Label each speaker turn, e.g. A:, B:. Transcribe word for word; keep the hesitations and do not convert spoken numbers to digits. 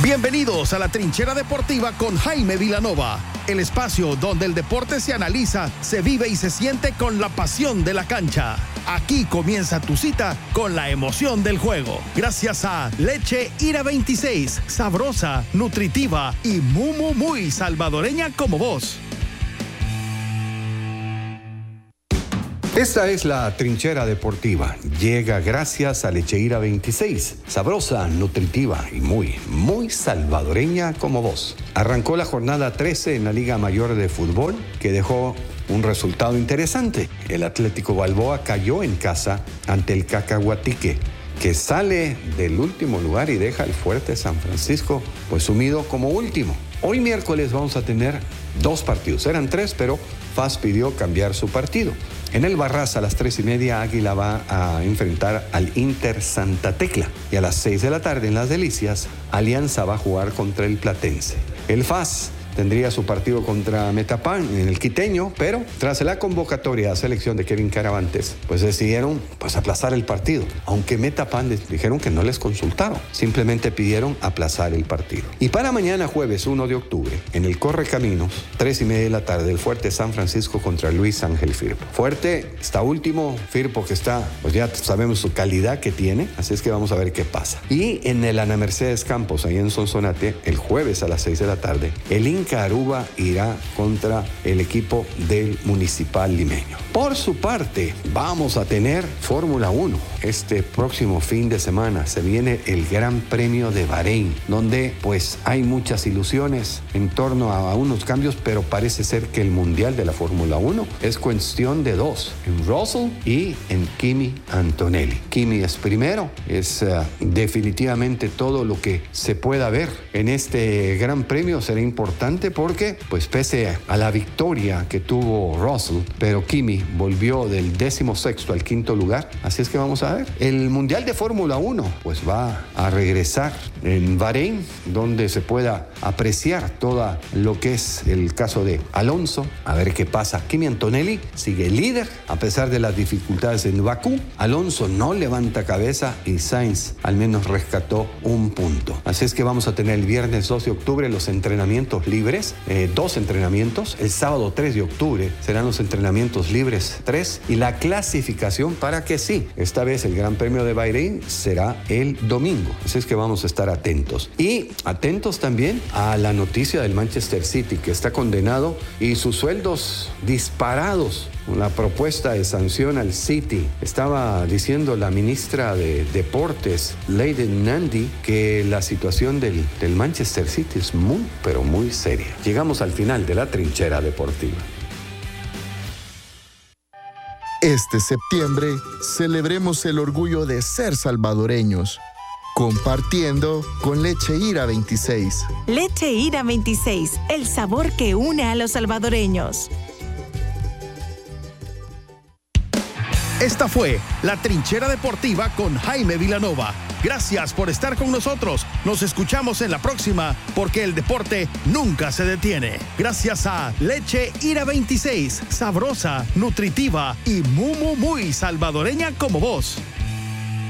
A: Bienvenidos a la Trinchera Deportiva con Jaime Vilanova, el espacio donde el deporte se analiza, se vive y se siente con la pasión de la cancha. Aquí comienza tu cita con la emoción del juego. Gracias a Leche Ira veintiséis, sabrosa, nutritiva y muy, muy, muy salvadoreña como vos.
B: Esta es la Trinchera Deportiva. Llega gracias a Leche Ira veintiséis, sabrosa, nutritiva y muy, muy salvadoreña como vos. Arrancó la jornada trece en la Liga Mayor de Fútbol, que dejó un resultado interesante. El Atlético Balboa cayó en casa ante el Cacahuatique, que sale del último lugar y deja el fuerte San Francisco pues sumido como último. Hoy miércoles vamos a tener dos partidos. Eran tres, pero F A S pidió cambiar su partido. En el Barras a las tres y media Águila va a enfrentar al Inter Santa Tecla. Y a las seis de la tarde en Las Delicias, Alianza va a jugar contra el Platense. El F A S tendría su partido contra Metapan en el Quiteño, pero tras la convocatoria a selección de Kevin Caravantes, pues decidieron pues aplazar el partido. Aunque Metapan les dijeron que no les consultaron, simplemente pidieron aplazar el partido. Y para mañana jueves uno de octubre, en el Correcaminos, tres y media de la tarde, el Fuerte San Francisco contra Luis Ángel Firpo. Fuerte está último, Firpo que está, pues ya sabemos su calidad que tiene, así es que vamos a ver qué pasa. Y en el Ana Mercedes Campos, ahí en Sonsonate, el jueves a las seis de la tarde, el Inca Aruba irá contra el equipo del Municipal Limeño. Por su parte, vamos a tener Fórmula uno. Este próximo fin de semana se viene el Gran Premio de Bahrein, donde pues hay muchas ilusiones en torno a, a unos cambios, pero parece ser que el Mundial de la Fórmula uno es cuestión de dos, en Russell y en Kimi Antonelli. Kimi es primero, es uh, definitivamente todo lo que se pueda ver en este Gran Premio será importante, porque pues pese a la victoria que tuvo Russell, pero Kimi volvió del décimo sexto al quinto lugar, así es que vamos a ver. El Mundial de Fórmula uno pues va a regresar en Bahrein, donde se pueda apreciar todo lo que es el caso de Alonso, a ver qué pasa. Kimi Antonelli sigue líder a pesar de las dificultades en Bakú. Alonso no levanta cabeza y Sainz al menos rescató un punto. Así es que vamos a tener el viernes dos de octubre los entrenamientos libres, eh, dos entrenamientos. El sábado tres de octubre serán los entrenamientos libres tres y la clasificación para que sí, esta vez el Gran Premio de Bahrein será el domingo. Así es que vamos a estar atentos. Y atentos también a la noticia del Manchester City, que está condenado y sus sueldos disparados. Una propuesta de sanción al City. Estaba diciendo la ministra de Deportes, Lady Nandi, que la situación del, del Manchester City es muy, pero muy seria. Llegamos al final de la Trinchera Deportiva.
C: Este septiembre, celebremos el orgullo de ser salvadoreños, compartiendo con Leche Ira veintiséis.
D: Leche Ira veintiséis, el sabor que une a los salvadoreños.
A: Esta fue la Trinchera Deportiva con Jaime Vilanova. Gracias por estar con nosotros. Nos escuchamos en la próxima, porque el deporte nunca se detiene. Gracias a Leche Ira veintiséis, sabrosa, nutritiva y muy, muy, muy salvadoreña como vos.